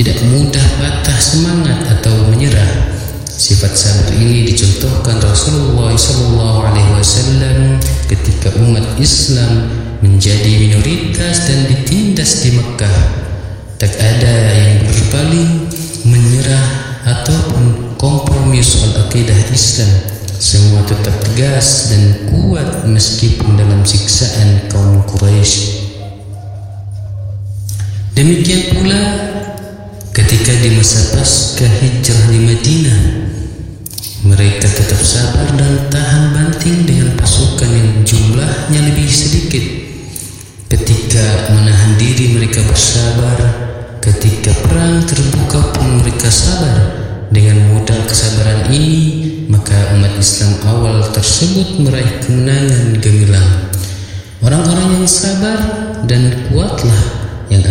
tidak mudah patah semangat atau menyerah. Sifat sabar ini dicontohkan Rasulullah SAW ketika umat Islam menjadi minoritas dan ditindas di Mekkah. Tak ada yang berpaling, menyerah ataupun kompromi soal akidah Islam. Semua tetap tegas dan kuat meskipun dalam siksaan kaum Quraisy. Demikian pula ketika di masa pasca hijrah di Madinah, mereka tetap sabar dan tahan banting dengan pasukan yang jumlahnya lebih sedikit. Ketika menahan diri mereka bersabar, ketika perang terbuka pun mereka sabar. Dengan modal kesabaran ini, maka umat Islam awal tersebut meraih kemenangan gemilang. Orang-orang yang sabar dan kuatlah